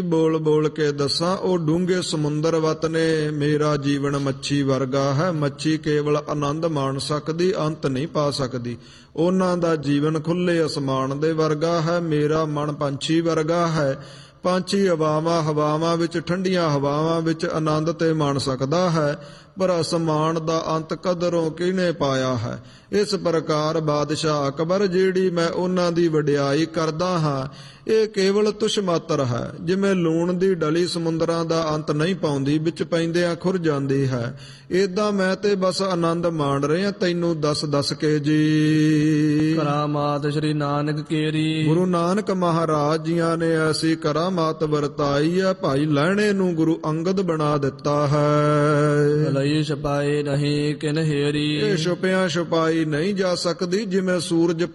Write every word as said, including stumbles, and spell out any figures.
ਬੋਲ ਬੋਲ ਕੇ ਦੱਸਾਂ, ਉਹ ਡੂੰਘੇ ਸਮੁੰਦਰ ਵਤ ਨੇ। ਮੇਰਾ ਜੀਵਨ ਮੱਛੀ ਵਰਗਾ ਹੈ, ਮੱਛੀ ਕੇਵਲ ਆਨੰਦ ਮਾਣ ਸਕਦੀ, ਅੰਤ ਨਹੀਂ ਪਾ ਸਕਦੀ। ਉਹਨਾਂ ਦਾ ਜੀਵਨ ਖੁੱਲੇ ਅਸਮਾਨ ਦੇ ਵਰਗਾ ਹੈ, ਮੇਰਾ ਮਨ ਪੰਛੀ ਵਰਗਾ ਹੈ। ਪੰਛੀ ਹਵਾਵਾਂ ਹਵਾਵਾਂ ਵਿੱਚ, ਠੰਡੀਆਂ ਹਵਾਵਾਂ ਵਿੱਚ ਆਨੰਦ ਤੇ ਮਾਣ ਸਕਦਾ ਹੈ, ਪਰ ਅਸਮਾਨ ਦਾ ਅੰਤ ਕਦਰੋਂ ਕਿਹਨੇ ਪਾਇਆ ਹੈ। ਇਸ ਪ੍ਰਕਾਰ ਬਾਦਸ਼ਾਹ ਅਕਬਰ, ਜਿਹੜੀ ਮੈਂ ਉਹਨਾਂ ਦੀ ਵਡਿਆਈ ਕਰਦਾ ਹਾਂ, ਇਹ ਕੇਵਲ ਤੁਛ ਮਾਤਰ ਹੈ। ਜਿਵੇਂ ਲੂਣ ਦੀ ਡਲੀ ਸਮੁੰਦਰਾਂ ਦਾ ਅੰਤ ਨਹੀਂ ਪਾਉਂਦੀ, ਵਿੱਚ ਪੈਂਦਿਆਂ ਖੁਰ ਜਾਂਦੀ ਹੈ, ਏਦਾਂ ਮੈਂ ਤੇ ਬਸ ਆਨੰਦ ਮਾਣ ਰਿਹਾ ਤੈਨੂੰ ਦੱਸ ਦੱਸ ਕੇ ਜੀ। ਕਰਾਮਾਤ ਸ੍ਰੀ ਨਾਨਕ ਕੇਰੀ। ਗੁਰੂ ਨਾਨਕ ਮਹਾਰਾਜ ਜੀਆਂ ਨੇ ਐਸੀ ਕਰਾਮਾਤ ਵਰਤਾਈ ਹੈ, ਭਾਈ ਲਹਿਣੇ ਨੂੰ ਗੁਰੂ ਅੰਗਦ ਬਣਾ ਦਿੱਤਾ ਹੈ। ਲਈ ਛਪਾਏ ਨਹੀਂ ਕਿਨ ਹੇਰੀ। ਇਹ ਛੁਪਿਆਂ ਛੁਪਾਈ ਨਹੀਂ ਜਾ ਸਕਦੀ, ਜਿਵੇਂ ਸੂਰਜ